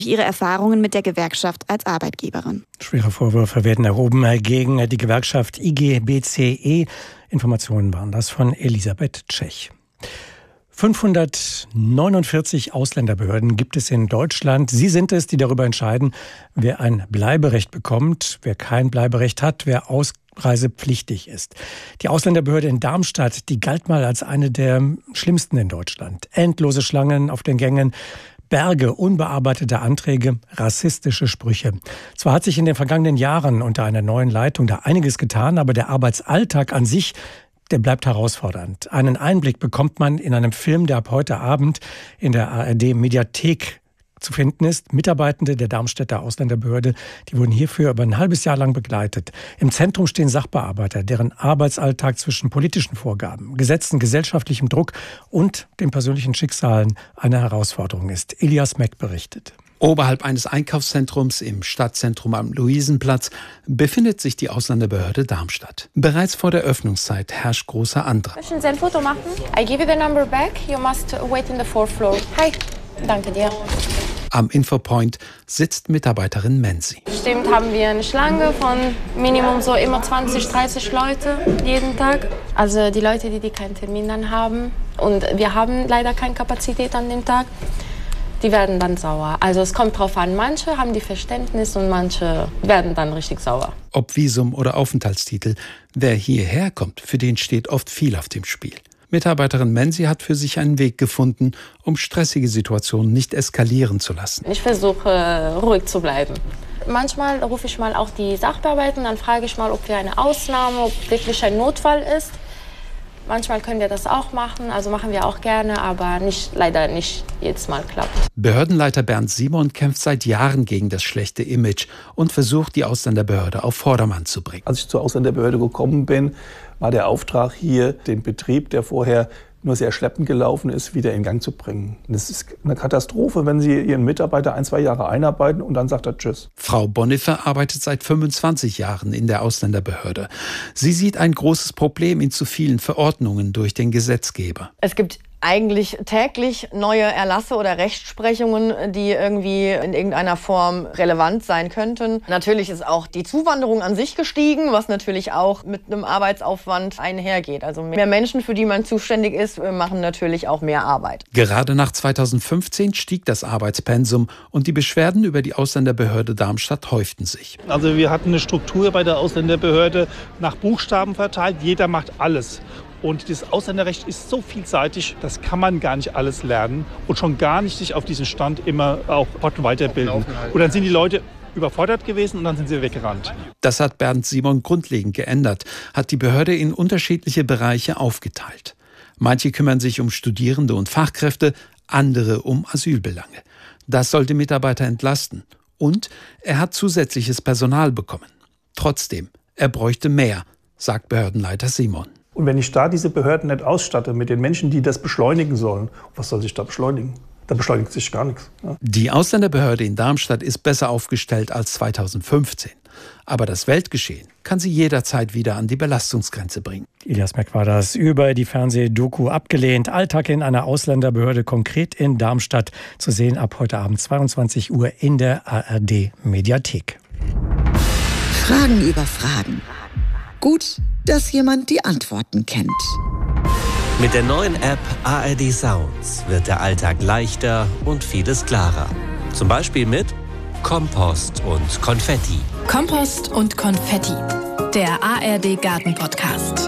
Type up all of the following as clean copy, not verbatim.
ihre Erfahrungen mit der Gewerkschaft als Arbeitgeberin. Schwere Vorwürfe werden erhoben gegen die Gewerkschaft IG-BCE. Informationen waren das von Elisabeth Tschech. 549 Ausländerbehörden gibt es in Deutschland. Sie sind es, die darüber entscheiden, wer ein Bleiberecht bekommt, wer kein Bleiberecht hat, wer ausreisepflichtig ist. Die Ausländerbehörde in Darmstadt, die galt mal als eine der schlimmsten in Deutschland. Endlose Schlangen auf den Gängen, Berge unbearbeiteter Anträge, rassistische Sprüche. Zwar hat sich in den vergangenen Jahren unter einer neuen Leitung da einiges getan, aber der Arbeitsalltag an sich, der bleibt herausfordernd. Einen Einblick bekommt man in einem Film, der ab heute Abend in der ARD-Mediathek zu finden ist. Mitarbeitende der Darmstädter Ausländerbehörde, die wurden hierfür über ein halbes Jahr lang begleitet. Im Zentrum stehen Sachbearbeiter, deren Arbeitsalltag zwischen politischen Vorgaben, Gesetzen, gesellschaftlichem Druck und den persönlichen Schicksalen eine Herausforderung ist. Elias Meck berichtet. Oberhalb eines Einkaufszentrums im Stadtzentrum am Luisenplatz befindet sich die Ausländerbehörde Darmstadt. Bereits vor der Öffnungszeit herrscht großer Andrang. Möchten Sie ein Foto machen? I give you the number back. You must wait in the fourth floor. Hi. Danke dir. Am Infopoint sitzt Mitarbeiterin Menzi. Bestimmt haben wir eine Schlange von Minimum so immer 20, 30 Leute jeden Tag. Also die Leute, die keinen Termin dann haben und wir haben leider keine Kapazität an dem Tag, die werden dann sauer. Also es kommt drauf an, manche haben die Verständnis und manche werden dann richtig sauer. Ob Visum oder Aufenthaltstitel, wer hierher kommt, für den steht oft viel auf dem Spiel. Mitarbeiterin Menzi hat für sich einen Weg gefunden, um stressige Situationen nicht eskalieren zu lassen. Ich versuche, ruhig zu bleiben. Manchmal rufe ich mal auch die Sachbearbeiter, dann frage ich mal, ob wir eine Ausnahme, ob wirklich ein Notfall ist. Manchmal können wir das auch machen, also machen wir auch gerne, aber leider nicht jedes Mal klappt. Behördenleiter Bernd Simon kämpft seit Jahren gegen das schlechte Image und versucht, die Ausländerbehörde auf Vordermann zu bringen. Als ich zur Ausländerbehörde gekommen bin, war der Auftrag hier, den Betrieb, der vorher nur sehr schleppend gelaufen ist, wieder in Gang zu bringen. Das ist eine Katastrophe, wenn Sie Ihren Mitarbeiter 1-2 Jahre einarbeiten und dann sagt er Tschüss. Frau Boniffer arbeitet seit 25 Jahren in der Ausländerbehörde. Sie sieht ein großes Problem in zu vielen Verordnungen durch den Gesetzgeber. Es gibt eigentlich täglich neue Erlasse oder Rechtsprechungen, die irgendwie in irgendeiner Form relevant sein könnten. Natürlich ist auch die Zuwanderung an sich gestiegen, was natürlich auch mit einem Arbeitsaufwand einhergeht. Also mehr Menschen, für die man zuständig ist, machen natürlich auch mehr Arbeit. Gerade nach 2015 stieg das Arbeitspensum und die Beschwerden über die Ausländerbehörde Darmstadt häuften sich. Also wir hatten eine Struktur bei der Ausländerbehörde nach Buchstaben verteilt. Jeder macht alles. Und das Ausländerrecht ist so vielseitig, das kann man gar nicht alles lernen und schon gar nicht sich auf diesen Stand immer auch weiterbilden. Und dann sind die Leute überfordert gewesen und dann sind sie weggerannt. Das hat Bernd Simon grundlegend geändert, hat die Behörde in unterschiedliche Bereiche aufgeteilt. Manche kümmern sich um Studierende und Fachkräfte, andere um Asylbelange. Das sollte Mitarbeiter entlasten. Und er hat zusätzliches Personal bekommen. Trotzdem, er bräuchte mehr, sagt Behördenleiter Simon. Und wenn ich da diese Behörden nicht ausstatte mit den Menschen, die das beschleunigen sollen, was soll sich da beschleunigen? Da beschleunigt sich gar nichts. Ja. Die Ausländerbehörde in Darmstadt ist besser aufgestellt als 2015. Aber das Weltgeschehen kann sie jederzeit wieder an die Belastungsgrenze bringen. Elias Meck war das über die Fernsehdoku abgelehnt. Alltag in einer Ausländerbehörde, konkret in Darmstadt, zu sehen ab heute Abend 22 Uhr in der ARD-Mediathek. Fragen über Fragen. Gut, dass jemand die Antworten kennt. Mit der neuen App ARD Sounds wird der Alltag leichter und vieles klarer. Zum Beispiel mit Kompost und Konfetti. Kompost und Konfetti, der ARD Garten-Podcast.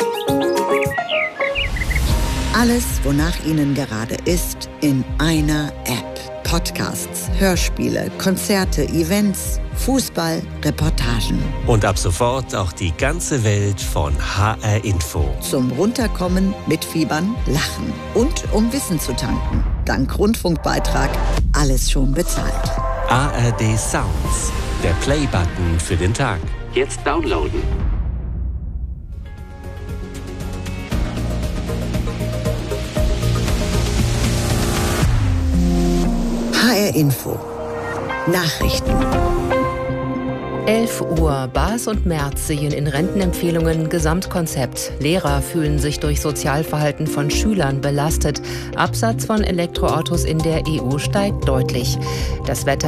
Alles, wonach Ihnen gerade ist, in einer App. Podcasts, Hörspiele, Konzerte, Events, Fußball, Reportagen. Und ab sofort auch die ganze Welt von HR Info. Zum Runterkommen, Mitfiebern, Lachen und um Wissen zu tanken. Dank Rundfunkbeitrag alles schon bezahlt. ARD Sounds, der Play-Button für den Tag. Jetzt downloaden. HR Info. Nachrichten. 11 Uhr. Baas und Merz sehen in Rentenempfehlungen Gesamtkonzept. Lehrer fühlen sich durch Sozialverhalten von Schülern belastet. Absatz von Elektroautos in der EU steigt deutlich. Das Wetter